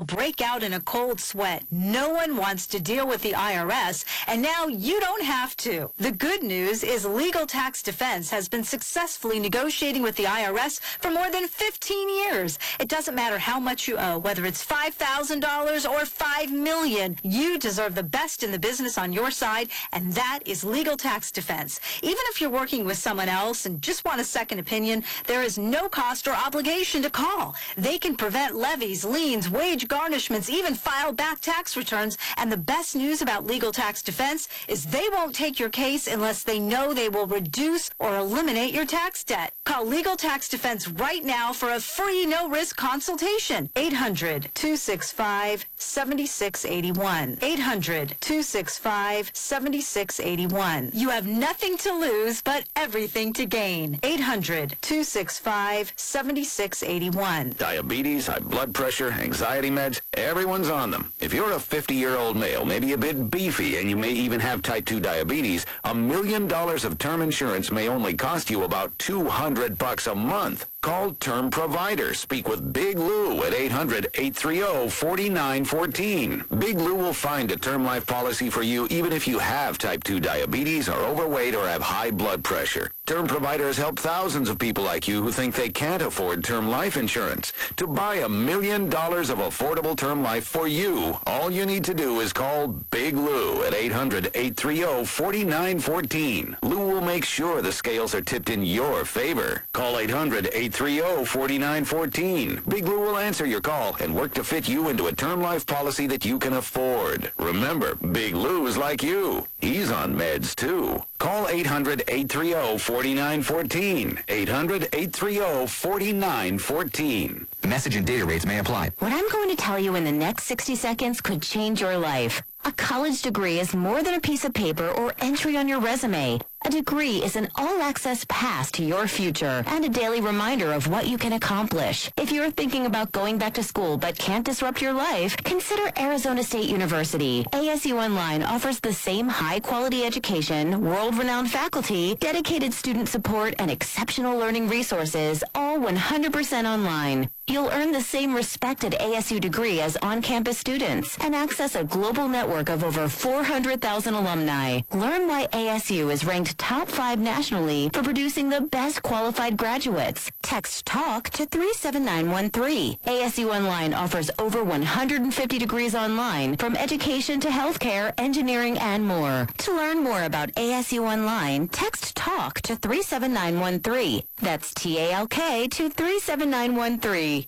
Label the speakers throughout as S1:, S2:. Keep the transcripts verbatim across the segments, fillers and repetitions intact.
S1: break out in a cold sweat. No one wants to deal with the I R S, and now you don't have to. The good news is Legal Tax Defense has been successfully negotiating with the I R S for more than fifteen years. It doesn't matter how much you owe, whether it's five thousand dollars or five million dollars. You deserve the best in the business on your side, and that is Legal Tax Defense. Even if you're working with someone else and just want a second opinion, there is no cost or obligation to call. They can prevent levies, liens, wage garnishments, even file back tax returns. And the best news about Legal Tax Defense is they won't take your case unless they know they will reduce or eliminate your tax debt. Call Legal Tax Defense right now for a free no-risk consultation. eight hundred, two six five, seven six eight one. eight hundred, two six five, seven six eight one. You have nothing to lose but everything to gain. eight hundred, two six five, seven six eight one.
S2: Diabetes, high blood pressure, anxiety meds, everyone's on them. If you're a fifty-year-old male, maybe a bit beefy, and you may even have type two diabetes, a million dollars of term insurance may only cost you about two hundred bucks a month. Call Term Provider. Speak with Big Lou at eight hundred, eight three zero, four nine one four. Big Lou will find a term life policy for you even if you have type two diabetes, are overweight, or have high blood pressure. Term Provider has helped thousands of people like you who think they can't afford term life insurance. To buy a million dollars of affordable term life for you, all you need to do is call Big Lou at eight hundred, eight three zero, four nine one four. Lou will make sure the scales are tipped in your favor. Call eight hundred, eight three zero, four nine one four. Big Lou will answer your call and work to fit you into a term life policy that you can afford. Remember, Big Lou is like you. He's on meds, too. Call eight hundred, eight three zero, four nine one four. eight hundred, eight three zero, four nine one four.
S3: Message and data rates may apply.
S4: What I'm going to tell you in the next sixty seconds could change your life. A college degree is more than a piece of paper or entry on your resume. A degree is an all-access pass to your future and a daily reminder of what you can accomplish. If you're thinking about going back to school but can't disrupt your life, consider Arizona State University. A S U Online offers the same high-quality education, world-renowned faculty, dedicated student support, and exceptional learning resources, all one hundred percent online. You'll earn the same respected A S U degree as on-campus students and access a global network of over four hundred thousand alumni. Learn why A S U is ranked top five nationally for producing the best qualified graduates. Text TALK to three seven nine one three. A S U Online offers over one hundred fifty degrees online, from education to healthcare, engineering, and more. To learn more about A S U Online, text TALK to three seven nine one three. That's T A L K to three seven nine one three.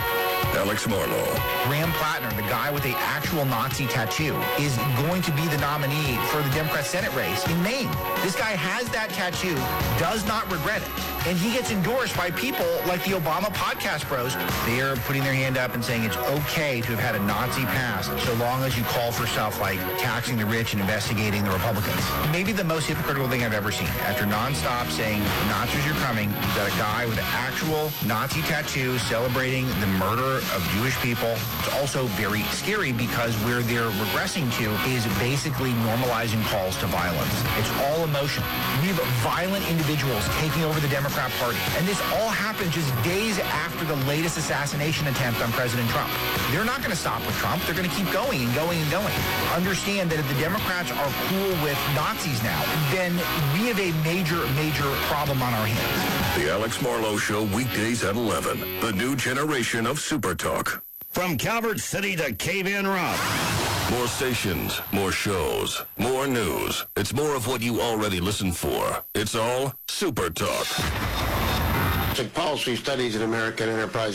S5: Alex Marlowe.
S3: Graham Plattner, the guy with the actual Nazi tattoo, is going to be the nominee for the Democrat Senate race in Maine. This guy has that tattoo, does not regret it, and he gets endorsed by people like the Obama podcast bros. They are putting their hand up and saying it's okay to have had a Nazi past so long as you call for stuff like taxing the rich and investigating the Republicans. Maybe the most hypocritical thing I've ever seen. After nonstop saying Nazis are coming, you've got a guy with an actual Nazi tattoo celebrating the murder of Jewish people. It's also very scary because where they're regressing to is basically normalizing calls to violence. It's all emotion. We have violent individuals taking over the Democrat Party. And this all happened just days after the latest assassination attempt on President Trump. They're not going to stop with Trump. They're going to keep going and going and going. Understand that if the Democrats are cool with Nazis now, then we have a major, major problem on our hands.
S5: The Alex Marlowe Show, weekdays at eleven. The new generation of Super Talk.
S6: From Calvert City to Cave In Rock.
S5: More stations, more shows, more news. It's more of what you already listen for. It's all Super Talk.
S7: Policy Studies in American Enterprise.